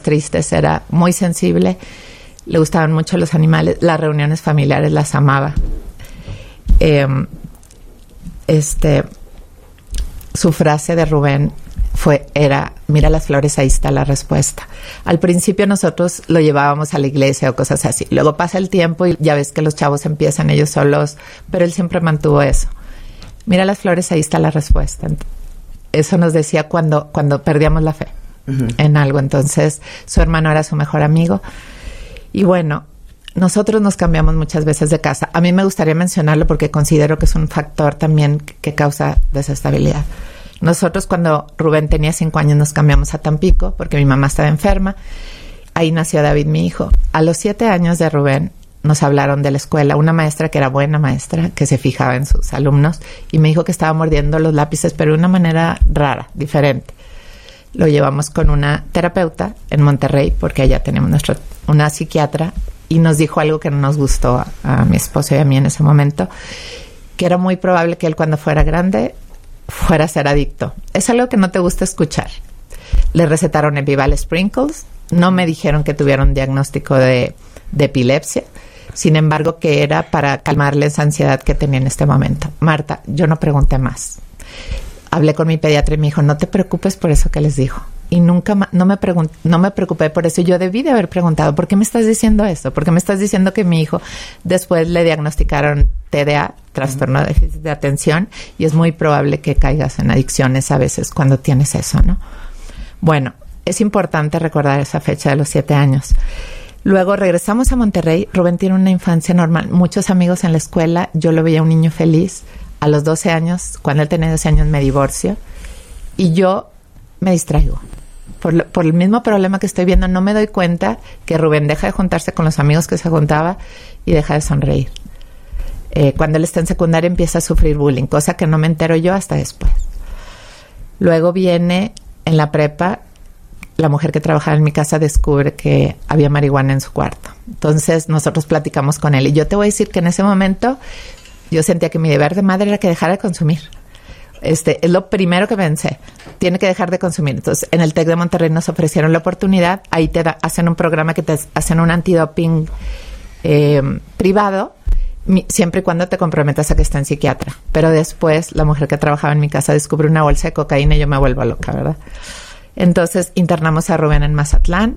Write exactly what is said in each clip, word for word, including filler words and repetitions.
tristes, era muy sensible, le gustaban mucho los animales, las reuniones familiares las amaba. Eh, este, su frase de Rubén fue, era, mira las flores, ahí está la respuesta. Al principio nosotros lo llevábamos a la iglesia o cosas así. Luego pasa el tiempo y ya ves que los chavos empiezan ellos solos, pero él siempre mantuvo eso. Mira las flores, ahí está la respuesta. Eso nos decía cuando, cuando perdíamos la fe uh-huh. en algo. Entonces, su hermano era su mejor amigo. Y bueno, nosotros nos cambiamos muchas veces de casa. A mí me gustaría mencionarlo porque considero que es un factor también que causa desestabilidad. Nosotros cuando Rubén tenía cinco años nos cambiamos a Tampico porque mi mamá estaba enferma. Ahí nació David, mi hijo. A los siete años de Rubén nos hablaron de la escuela. Una maestra que era buena maestra, que se fijaba en sus alumnos y me dijo que estaba mordiendo los lápices, pero de una manera rara, diferente. Lo llevamos con una terapeuta en Monterrey porque allá tenemos nuestra, una psiquiatra y nos dijo algo que no nos gustó a, a mi esposo y a mí en ese momento, que era muy probable que él cuando fuera grande fuera a ser adicto. Es algo que no te gusta escuchar. Le recetaron Epival Sprinkles. No me dijeron que tuviera un diagnóstico de, de epilepsia. Sin embargo, que era para calmarle esa ansiedad que tenía en este momento. Marta, yo no pregunté más. Hablé con mi pediatra y me dijo, no te preocupes por eso que les dijo. Y nunca ma- no, me pregun- no me preocupé por eso. Yo debí de haber preguntado, ¿por qué me estás diciendo eso? ¿Por qué me estás diciendo que mi hijo después le diagnosticaron T D A, trastorno de déficit de atención, y es muy probable que caigas en adicciones a veces cuando tienes eso, ¿no? Bueno, es importante recordar esa fecha de los siete años. Luego regresamos a Monterrey. Rubén tiene una infancia normal, muchos amigos en la escuela. Yo lo veía un niño feliz. A los doce años, cuando él tenía doce años, me divorcio y yo me distraigo. Por, lo, por el mismo problema que estoy viendo, no me doy cuenta que Rubén deja de juntarse con los amigos que se juntaba y deja de sonreír. Eh, cuando él está en secundaria empieza a sufrir bullying, cosa que no me entero yo hasta después. Luego viene en la prepa, la mujer que trabajaba en mi casa descubre que había marihuana en su cuarto. Entonces nosotros platicamos con él y yo te voy a decir que en ese momento yo sentía que mi deber de madre era que dejara de consumir. Este, es lo primero que pensé. Tiene que dejar de consumir. Entonces, en el TEC de Monterrey nos ofrecieron la oportunidad. Ahí te da, hacen un programa que te hacen un antidoping eh, privado, mi, siempre y cuando te comprometas a que esté en psiquiatra. Pero después, la mujer que trabajaba en mi casa descubre una bolsa de cocaína y yo me vuelvo loca, ¿verdad? Entonces, internamos a Rubén en Mazatlán.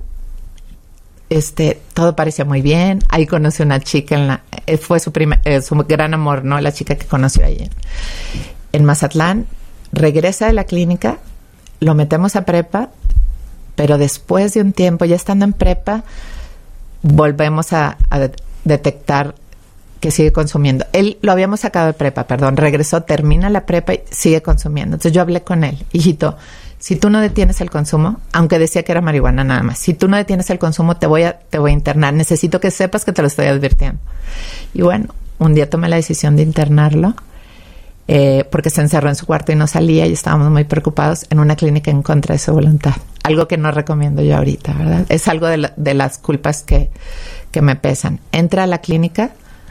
Este, todo parecía muy bien. Ahí conocí a una chica, en la, eh, fue su, primer, eh, su gran amor, ¿no? La chica que conoció ahí en, en Mazatlán. Regresa de la clínica, lo metemos a prepa, pero después de un tiempo, ya estando en prepa, volvemos a, a de- detectar que sigue consumiendo. Él lo habíamos sacado de prepa, perdón, regresó, termina la prepa y sigue consumiendo. Entonces yo hablé con él, hijito, si tú no detienes el consumo, aunque decía que era marihuana nada más, si tú no detienes el consumo, te voy a, te voy a internar. Necesito que sepas que te lo estoy advirtiendo. Y bueno, un día tomé la decisión de internarlo, eh, porque se encerró en su cuarto y no salía y estábamos muy preocupados, en una clínica en contra de su voluntad. Algo que no recomiendo yo ahorita, ¿verdad? Es algo de, la, de las culpas que, que me pesan. Entra a la clínica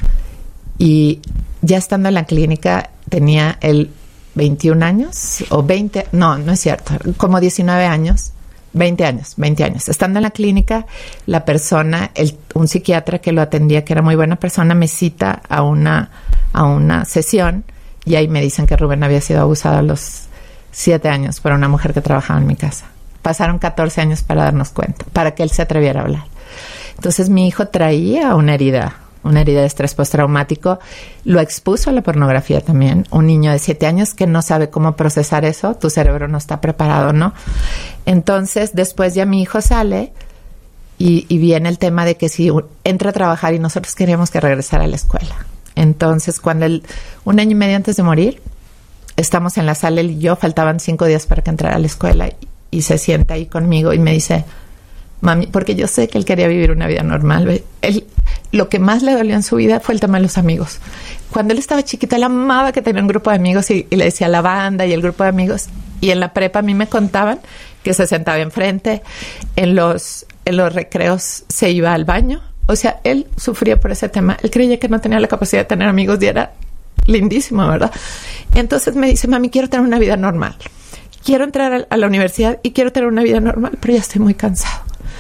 y ya estando en la clínica tenía el veintiún años o veinte, no, no es cierto, como diecinueve años, veinte años, veinte años. Estando en la clínica, la persona, el, un psiquiatra que lo atendía, que era muy buena persona, me cita a una, a una sesión y ahí me dicen que Rubén había sido abusado a los siete años por una mujer que trabajaba en mi casa. Pasaron catorce años para darnos cuenta, para que él se atreviera a hablar. Entonces mi hijo traía una herida, una herida de estrés postraumático, lo expuso a la pornografía también. Un niño de siete años que no sabe cómo procesar eso, tu cerebro no está preparado, ¿no? Entonces, después ya mi hijo sale y, y viene el tema de que si entra a trabajar y nosotros queríamos que regresara a la escuela. Entonces, cuando él, un año y medio antes de morir, estamos en la sala, él y yo, faltaban cinco días para que entrara a la escuela y, y se sienta ahí conmigo y me dice, mami, porque yo sé que él quería vivir una vida normal. Él, lo que más le dolió en su vida fue el tema de los amigos. Cuando él estaba chiquito, él amaba que tenía un grupo de amigos y, y le decía la banda y el grupo de amigos. Y en la prepa a mí me contaban que se sentaba enfrente, en los, en los recreos se iba al baño. O sea, él sufría por ese tema. Él creía que no tenía la capacidad de tener amigos y era lindísimo, ¿verdad? Entonces me dice, mami, quiero tener una vida normal. Quiero entrar a la universidad y quiero tener una vida normal, pero ya estoy muy cansado.